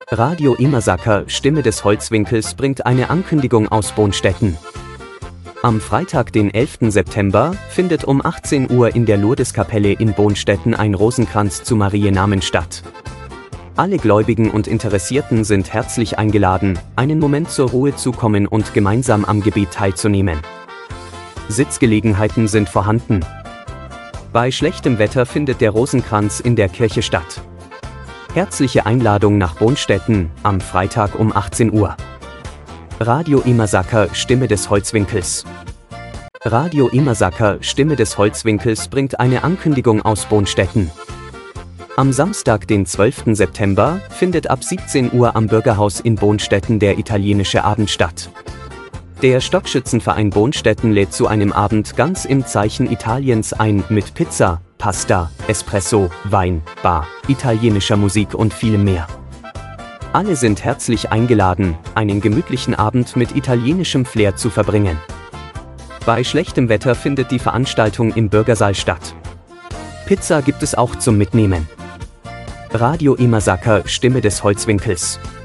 Radio Immersacker, Stimme des Holzwinkels, bringt eine Ankündigung aus Bonstetten. Am Freitag, den 11. September, findet um 18 Uhr in der Lourdeskapelle in Bonstetten ein Rosenkranz zu Mariennamen statt. Alle Gläubigen und Interessierten sind herzlich eingeladen, einen Moment zur Ruhe zu kommen und gemeinsam am Gebet teilzunehmen. Sitzgelegenheiten sind vorhanden. Bei schlechtem Wetter findet der Rosenkranz in der Kirche statt. Herzliche Einladung nach Bonstetten, am Freitag um 18 Uhr. Radio Immersacker, Stimme des Holzwinkels. Radio Immersacker, Stimme des Holzwinkels, bringt eine Ankündigung aus Bonstetten. Am Samstag, den 12. September, findet ab 17 Uhr am Bürgerhaus in Bonstetten der italienische Abend statt. Der Stockschützenverein Bonstetten lädt zu einem Abend ganz im Zeichen Italiens ein, mit Pizza, Pasta, Espresso, Wein, Bar, italienischer Musik und vielem mehr. Alle sind herzlich eingeladen, einen gemütlichen Abend mit italienischem Flair zu verbringen. Bei schlechtem Wetter findet die Veranstaltung im Bürgersaal statt. Pizza gibt es auch zum Mitnehmen. Radio Immersacker, Stimme des Holzwinkels.